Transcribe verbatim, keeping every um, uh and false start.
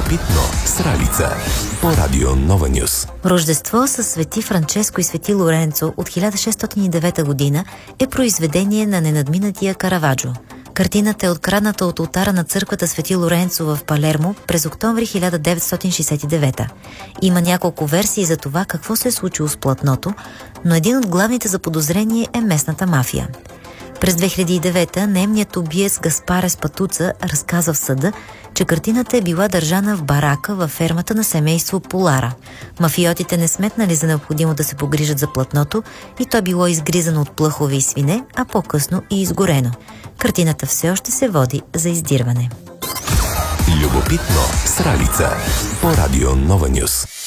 Любопитно с Ралица по радио Нова Нюс. Рождество с свети Франческо и свети Лоренцо от хиляда шестстотин и девета година е произведение на ненадминатия Караваджо. Картината е открадната от олтара на църквата Свети Лоренцо в Палермо през октомври хиляда деветстотин шейсет и девета. Има няколко версии за това какво се е случило с платното, но един от главните заподозрени е местната мафия. През две хиляди и девета наемният убиец Гаспаре Спатуца разказа в съда, че картината е била държана в барака във фермата на семейство Полара. Мафиотите не сметнали за необходимо да се погрижат за платното и то било изгризано от плъхове и свине, а по-късно и изгорено. Картината все още се води за издирване. Любопитно с Ралица по радио Нова Нюс.